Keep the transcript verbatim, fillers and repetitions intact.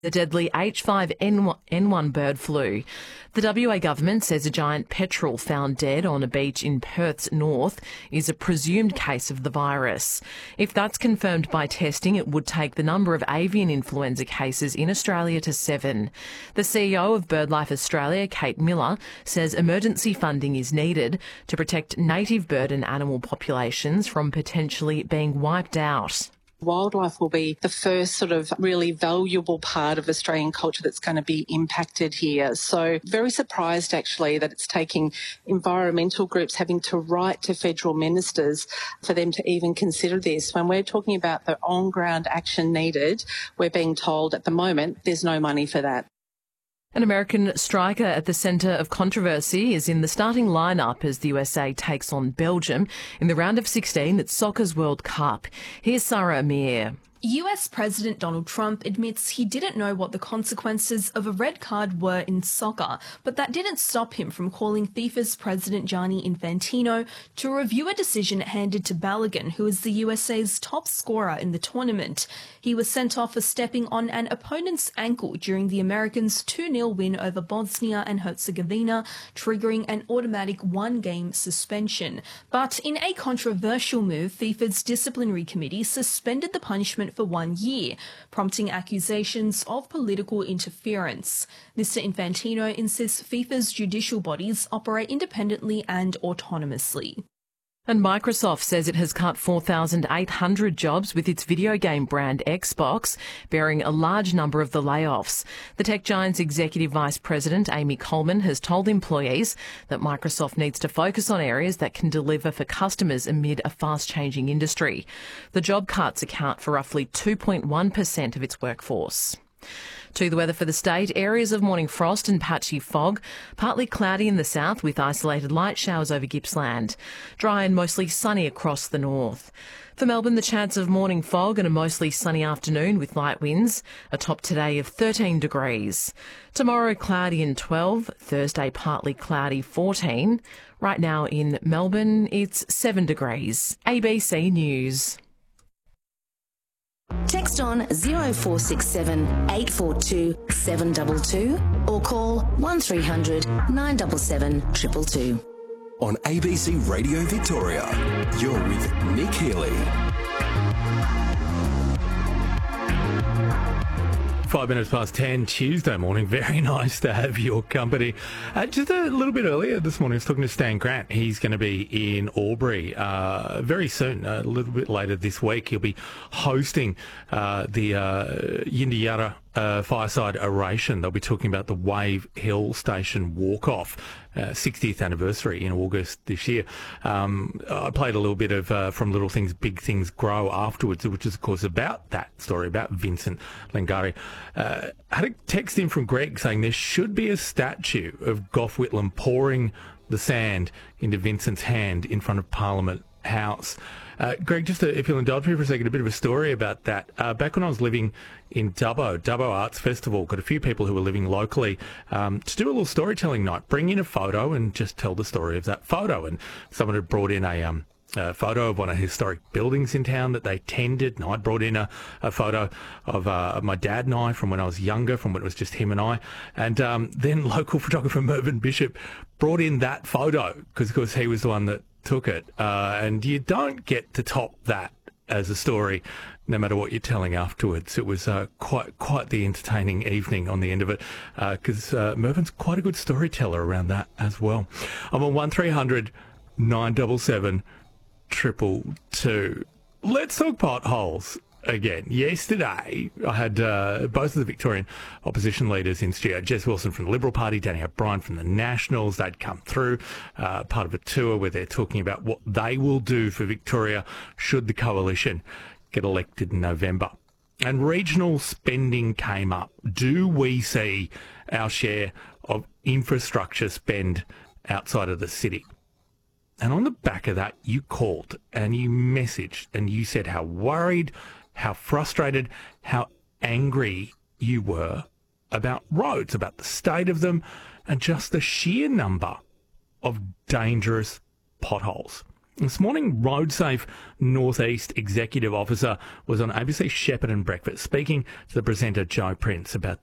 The deadly H five N one bird flu. The W A government says a giant petrel found dead on a beach in Perth's north is a presumed case of the virus. If that's confirmed by testing, it would take the number of avian influenza cases in Australia to seven. The C E O of BirdLife Australia, Kate Miller, says emergency funding is needed to protect native bird and animal populations from potentially being wiped out. Wildlife will be the first sort of really valuable part of Australian culture that's going to be impacted here. So very surprised actually that it's taking environmental groups having to write to federal ministers for them to even consider this. When we're talking about the on-ground action needed, we're being told at the moment there's no money for that. An American striker at the centre of controversy is in the starting lineup as the U S A takes on Belgium in the round of sixteen at Soccer's World Cup. Here's Sarah Amir. U S President Donald Trump admits he didn't know what the consequences of a red card were in soccer, but that didn't stop him from calling FIFA's President Gianni Infantino to review a decision handed to Balogun, who is the U S A's top scorer in the tournament. He was sent off for stepping on an opponent's ankle during the Americans' two nil win over Bosnia and Herzegovina, triggering an automatic one-game suspension. But in a controversial move, FIFA's disciplinary committee suspended the punishment for one year, prompting accusations of political interference. Mister Infantino insists FIFA's judicial bodies operate independently and autonomously. And Microsoft says it has cut four thousand eight hundred jobs with its video game brand Xbox, bearing a large number of the layoffs. The tech giant's executive vice president, Amy Coleman, has told employees that Microsoft needs to focus on areas that can deliver for customers amid a fast-changing industry. The job cuts account for roughly two point one percent of its workforce. To the weather for the state, areas of morning frost and patchy fog, partly cloudy in the south with isolated light showers over Gippsland. Dry and mostly sunny across the north. For Melbourne, the chance of morning fog and a mostly sunny afternoon with light winds, a top today of thirteen degrees. Tomorrow, cloudy and twelve, Thursday partly cloudy, fourteen. Right now in Melbourne, it's seven degrees. A B C News. Text on zero four six seven eight four two seven two two or call one three hundred nine seven seven two two two. On A B C Radio Victoria, you're with Nick Healy. Five minutes past ten, Tuesday morning. Very nice to have your company. Uh, just a little bit earlier this morning, I was talking to Stan Grant. He's going to be in Albury uh, very soon, a little bit later this week. He'll be hosting uh, the uh, Yindiyarra uh, Fireside Oration. They'll be talking about the Wave Hill Station Walk-Off. Uh, sixtieth anniversary in August this year. Um, I played a little bit of uh, From Little Things, Big Things Grow afterwards, which is, of course, about that story, about Vincent Lingiari. Uh, I had a text in from Greg saying there should be a statue of Gough Whitlam pouring the sand into Vincent's hand in front of Parliament House. Uh, Greg, just to, if you'll indulge me for a second, a bit of a story about that. Uh, back when I was living in Dubbo, Dubbo Arts Festival, got a few people who were living locally um, to do a little storytelling night. Bring in a photo and just tell the story of that photo. And someone had brought in a um, a photo of one of the historic buildings in town that they tended. And I brought in a, a photo of, uh, of my dad and I from when I was younger, from when it was just him and I. And um, then local photographer Mervyn Bishop brought in that photo because, of course, he was the one that took it. Uh, and you don't get to top that as a story, no matter what you're telling afterwards. It was uh, quite quite the entertaining evening on the end of it, because uh, uh, Mervyn's quite a good storyteller around that as well. I'm on one three hundred nine seven seven two two two. Let's talk potholes again. Yesterday, I had uh, both of the Victorian opposition leaders in studio. Jess Wilson from the Liberal Party, Danny O'Brien from the Nationals. They'd come through, uh, part of a tour where they're talking about what they will do for Victoria should the coalition get elected in November. And regional spending came up. Do we see our share of infrastructure spend outside of the city? And on the back of that, you called and you messaged and you said how worried, how frustrated, how angry you were about roads, about the state of them, and just the sheer number of dangerous potholes. This morning, RoadSafe Northeast Executive Officer was on A B C Shepherd and Breakfast speaking to the presenter Joe Prince about